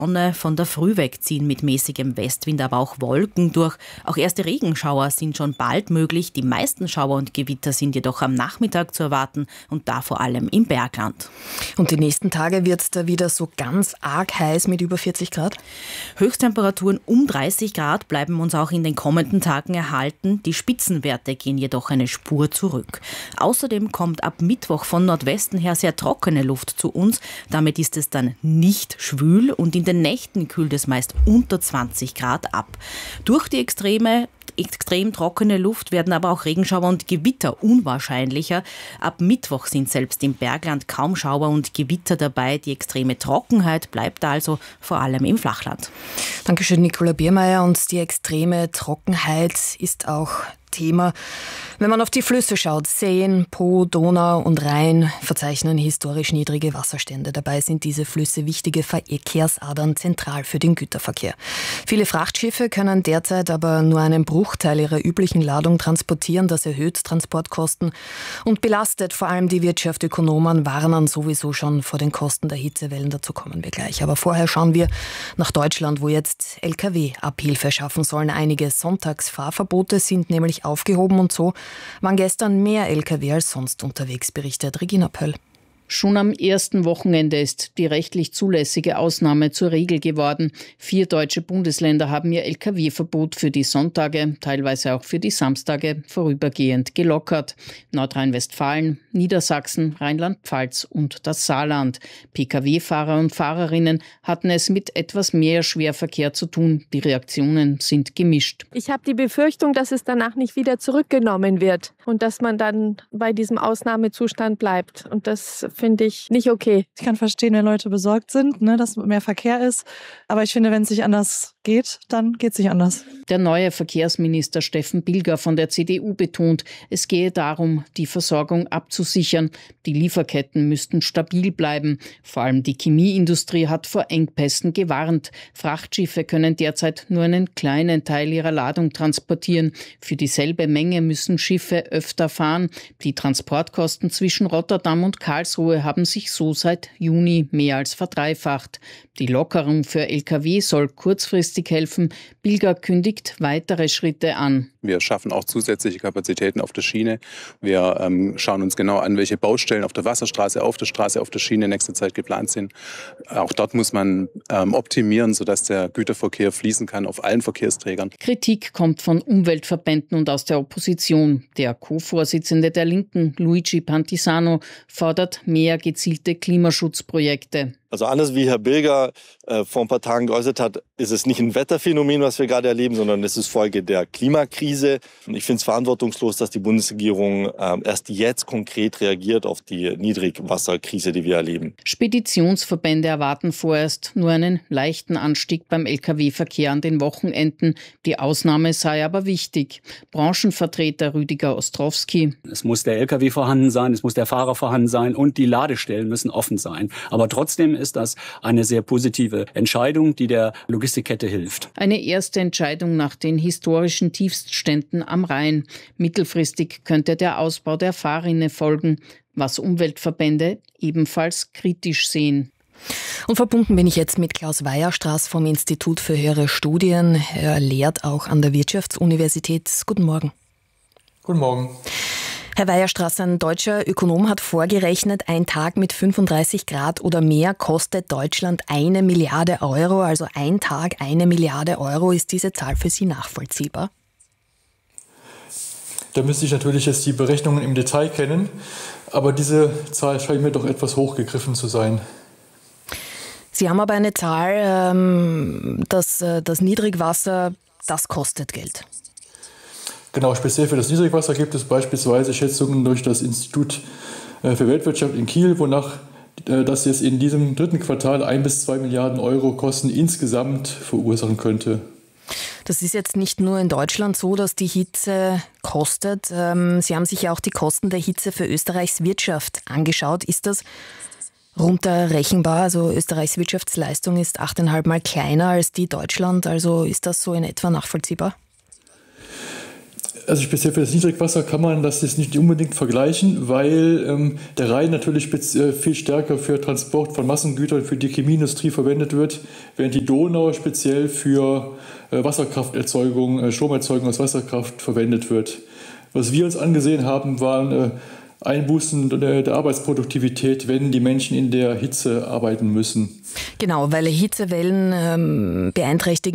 Sonne von der Früh wegziehen mit mäßigem Westwind, aber auch Wolken durch. Auch erste Regenschauer sind schon bald möglich. Die meisten Schauer und Gewitter sind jedoch am Nachmittag zu erwarten und da vor allem im Bergland. Und die nächsten Tage wird es da wieder so ganz arg heiß mit über 40 Grad? Höchsttemperaturen um 30 Grad bleiben uns auch in den kommenden Tagen erhalten. Die Spitzenwerte gehen jedoch eine Spur zurück. Außerdem kommt ab Mittwoch von Nordwesten her sehr trockene Luft zu uns. Damit ist es dann nicht schwül und in den Nächten kühlt es meist unter 20 Grad ab. Durch die extrem trockene Luft werden aber auch Regenschauer und Gewitter unwahrscheinlicher. Ab Mittwoch sind selbst im Bergland kaum Schauer und Gewitter dabei. Die extreme Trockenheit bleibt also vor allem im Flachland. Dankeschön, Nicola Biermeier. Und die extreme Trockenheit ist auch Thema. Wenn man auf die Flüsse schaut, Seen, Po, Donau und Rhein verzeichnen historisch niedrige Wasserstände. Dabei sind diese Flüsse wichtige Verkehrsadern zentral für den Güterverkehr. Viele Frachtschiffe können derzeit aber nur einen Bruchteil ihrer üblichen Ladung transportieren. Das erhöht Transportkosten und belastet vor allem die Wirtschaft. Ökonomen warnen sowieso schon vor den Kosten der Hitzewellen. Dazu kommen wir gleich. Aber vorher schauen wir nach Deutschland, wo jetzt Lkw Abhilfe schaffen sollen. Einige Sonntagsfahrverbote sind nämlich aufgehoben und so waren gestern mehr Lkw als sonst unterwegs, berichtet Regina Pöll. Schon am ersten Wochenende ist die rechtlich zulässige Ausnahme zur Regel geworden. 4 deutsche Bundesländer haben ihr Lkw-Verbot für die Sonntage, teilweise auch für die Samstage, vorübergehend gelockert. Nordrhein-Westfalen, Niedersachsen, Rheinland-Pfalz und das Saarland. Pkw-Fahrer und Fahrerinnen hatten es mit etwas mehr Schwerverkehr zu tun. Die Reaktionen sind gemischt. Ich habe die Befürchtung, dass es danach nicht wieder zurückgenommen wird und dass man dann bei diesem Ausnahmezustand bleibt. Und das finde ich nicht okay. Ich kann verstehen, wenn Leute besorgt sind, dass mehr Verkehr ist. Aber ich finde, wenn es nicht anders geht, dann geht es nicht anders. Der neue Verkehrsminister Steffen Bilger von der CDU betont, es gehe darum, die Versorgung abzusichern. Die Lieferketten müssten stabil bleiben. Vor allem die Chemieindustrie hat vor Engpässen gewarnt. Frachtschiffe können derzeit nur einen kleinen Teil ihrer Ladung transportieren. Für dieselbe Menge müssen Schiffe öfter fahren. Die Transportkosten zwischen Rotterdam und Karlsruhe haben sich so seit Juni mehr als verdreifacht. Die Lockerung für Lkw soll kurzfristig helfen. Bilger kündigt weitere Schritte an. Wir schaffen auch zusätzliche Kapazitäten auf der Schiene. Wir schauen uns genau an, welche Baustellen auf der Wasserstraße, auf der Straße, auf der Schiene in nächster Zeit geplant sind. Auch dort muss man optimieren, sodass der Güterverkehr fließen kann auf allen Verkehrsträgern. Kritik kommt von Umweltverbänden und aus der Opposition. Der Co-Vorsitzende der Linken, Luigi Pantisano, fordert mehr gezielte Klimaschutzprojekte. Also anders wie Herr Bilger vor ein paar Tagen geäußert hat, ist es nicht ein Wetterphänomen, was wir gerade erleben, sondern es ist Folge der Klimakrise. Und ich finde es verantwortungslos, dass die Bundesregierung erst jetzt konkret reagiert auf die Niedrigwasserkrise, die wir erleben. Speditionsverbände erwarten vorerst nur einen leichten Anstieg beim Lkw-Verkehr an den Wochenenden. Die Ausnahme sei aber wichtig. Branchenvertreter Rüdiger Ostrowski. Es muss der Lkw vorhanden sein, es muss der Fahrer vorhanden sein und die Ladestellen müssen offen sein. Aber trotzdem ist das eine sehr positive Entscheidung, die der Logistikkette hilft. Eine erste Entscheidung nach den historischen Tiefstständen am Rhein. Mittelfristig könnte der Ausbau der Fahrrinne folgen, was Umweltverbände ebenfalls kritisch sehen. Und verbunden bin ich jetzt mit Klaus Weierstraß vom Institut für höhere Studien. Er lehrt auch an der Wirtschaftsuniversität. Guten Morgen. Guten Morgen. Herr Weierstraß, ein deutscher Ökonom hat vorgerechnet, ein Tag mit 35 Grad oder mehr kostet Deutschland 1 Milliarde Euro. Also ein Tag 1 Milliarde Euro. Ist diese Zahl für Sie nachvollziehbar? Da müsste ich natürlich jetzt die Berechnungen im Detail kennen. Aber diese Zahl scheint mir doch etwas hochgegriffen zu sein. Sie haben aber eine Zahl, das Niedrigwasser, das kostet Geld. Genau, speziell für das Niedrigwasser gibt es beispielsweise Schätzungen durch das Institut für Weltwirtschaft in Kiel, wonach das jetzt in diesem 3. Quartal 1 bis 2 Milliarden Euro Kosten insgesamt verursachen könnte. Das ist jetzt nicht nur in Deutschland so, dass die Hitze kostet. Sie haben sich ja auch die Kosten der Hitze für Österreichs Wirtschaft angeschaut. Ist das runterrechenbar? Also Österreichs Wirtschaftsleistung ist 8,5 Mal kleiner als die Deutschland. Also ist das so in etwa nachvollziehbar? Also speziell für das Niedrigwasser kann man das jetzt nicht unbedingt vergleichen, weil der Rhein natürlich viel stärker für Transport von Massengütern für die Chemieindustrie verwendet wird, während die Donau speziell für Wasserkrafterzeugung, Stromerzeugung aus Wasserkraft verwendet wird. Was wir uns angesehen haben, waren Einbußen der Arbeitsproduktivität, wenn die Menschen in der Hitze arbeiten müssen. Genau, weil Hitzewellen beeinträchtigen